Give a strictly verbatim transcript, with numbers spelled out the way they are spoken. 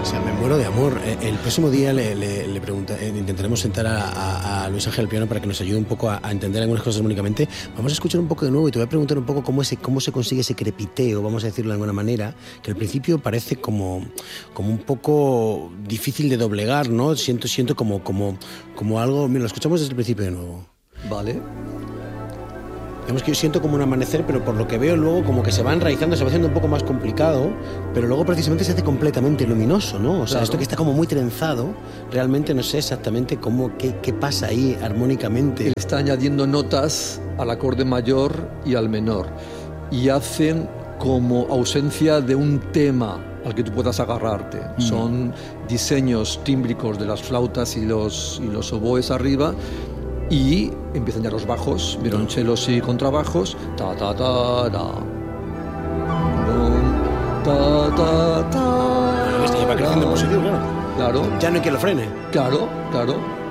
O sea, me muero de amor. El próximo día le, le, le pregunta, eh, intentaremos sentar a, a, a Luis Ángel al piano para que nos ayude un poco a, a entender algunas cosas armónicamente. Vamos a escuchar un poco de nuevo y te voy a preguntar un poco cómo, ese, cómo se consigue ese crepiteo, vamos a decirlo de alguna manera, que al principio parece como, como un poco difícil de doblegar, ¿no? Siento, siento como, como, como algo... Mira, lo escuchamos desde el principio de nuevo. Vale. Digamos que yo siento como un amanecer, pero por lo que veo luego como que se va enraizando, se va haciendo un poco más complicado, pero luego precisamente se hace completamente luminoso, ¿no? O sea, Claro. esto que está como muy trenzado, realmente no sé exactamente cómo, qué, qué pasa ahí armónicamente. Él está añadiendo notas al acorde mayor y al menor y hacen como ausencia de un tema al que tú puedas agarrarte. Mm. Son diseños tímbricos de las flautas y los, y los oboes arriba, y empiezan ya los bajos, violonchelos y contrabajos, ta ta ta ta, ta ta ta. Ya va creciendo en positivo, claro. Claro. Ya no hay quien lo frene. Claro, claro.